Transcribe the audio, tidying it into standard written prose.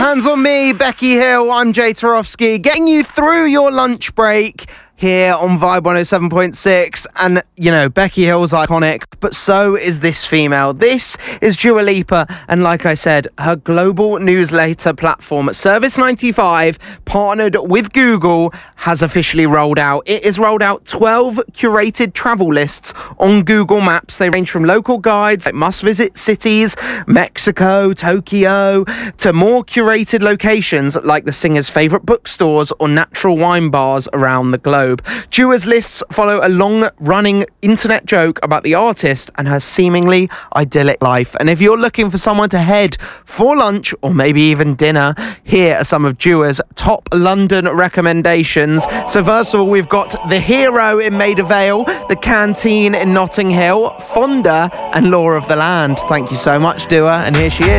Hands on me, Becky Hill. I'm Jay Tarofsky, getting you through your lunch break here on Vibe 107.6. And, you know, Becky Hill's iconic, but so is this female. This is Dua Lipa, and like I said, her global newsletter platform, Service 95, partnered with Google, has officially rolled out. It has rolled out 12 curated travel lists on Google Maps. They range from local guides, like must-visit cities, Mexico, Tokyo, to more curated locations like the singer's favourite bookstores or natural wine bars around the globe. Dua's lists follow a long-running internet joke about the artist and her seemingly idyllic life. And if you're looking for someone to head for lunch or maybe even dinner, here are some of Dua's top London recommendations. So first of all, we've got The Hero in Maida Vale, The Canteen in Notting Hill, Fonda and Law of the Land. Thank you so much, Dua, and here she is.